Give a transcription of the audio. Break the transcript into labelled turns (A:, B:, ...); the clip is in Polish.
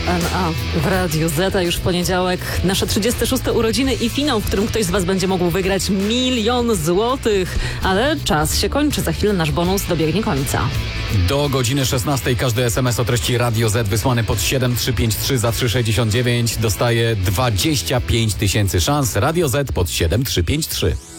A: DNA w Radiu Z, a już w poniedziałek nasze 36. urodziny i finał, w którym ktoś z Was będzie mógł wygrać 1 000 000 złotych. Ale czas się kończy, za chwilę nasz bonus dobiegnie końca.
B: Do godziny 16 każdy SMS o treści Radio Z wysłany pod 7353 za 369 dostaje 25 000 szans. Radio Z pod 7353.